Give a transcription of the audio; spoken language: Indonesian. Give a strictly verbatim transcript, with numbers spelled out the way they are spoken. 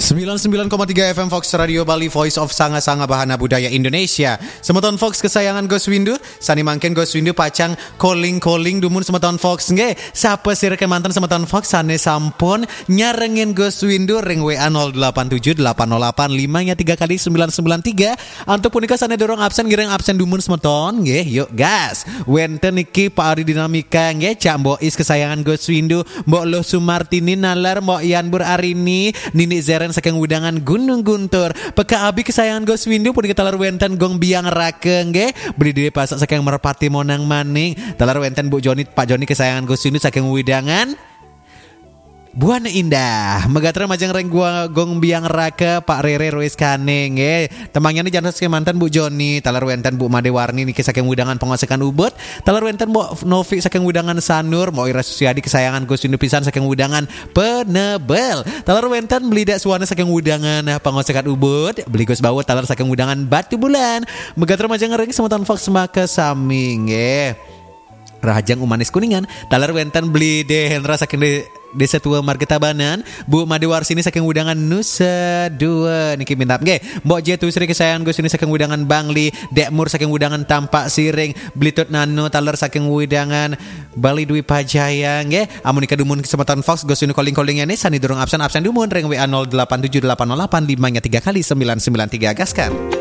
sembilan puluh sembilan koma tiga F M Fox Radio Bali, Voice of Sanga-Sanga Bahana Budaya Indonesia. Semeton Fox kesayangan Ghost Windu, sani mangken Ghost Windu pacang calling-calling dumun semeton Fox nge. Siapa sih mantan semeton Fox sane sampun nyarengin Ghost Windu ring W A nol delapan tujuh delapan nol delapan lima nya tiga kali sembilan sembilan tiga. Antuk punika sane dorong absen gireng absen dumun semeton nge. Yuk gas. Wenten iki Pak Ari Dinamika nge, Cak Mbok Is kesayangan Ghost Windu, Mbok Loh Sumartini nalar, Mbok Yanbur Arini, Nini Zeren saking Widangan Gunung Guntur, Peka Abi kesayangan Ghost Windu pun kita talar wenten gong biang rake nge, beli di pasak saking Merpati Monang Maning, talar wenten Bu Joni Pak Joni kesayangan Ghost Windu saking Widangan Buana Indah, Megatra Majang Reng gua gong biang rake Pak Rere Rois Kaneng nge, temangnya nih jangan saking mantan Bu Joni, talar wenten Bu Made Warni niki saking Widangan pengosekan Ubud, talar wenten Bu Novi saking Widangan Sanur, Mbok Ira Susiadi kesayangan Ghost Windu pisan saking Widangan Penebel, talar wenten beli dak suwana saking Widangan pengosekan Ubud, beli Ghost Bawut talar saking Widangan Batu Bulan, Megatra Majang Reng semeton Fox maka sami nge. Rahajang Umanis Kuningan, talar wenten beli de Hendra saking de Desa Tua Margetabanan, Bu Madewarsini saking Widangan Nusa Dua niki mintap nggih. Mbok Jetu Sri kesayangan Gus ini saking Widangan Bangli, Dek Mur saking Widangan Tampak Siring, Blitut Nano taler saking Widangan Bali Dwi Pajaya nggih. Amun ika dumun kesempatan Fox Gus ini calling-calling nya sani durung absen absen dumun ring W A nol delapan tujuh delapan nol delapan lima nya tiga kali sembilan sembilan tiga gaskan.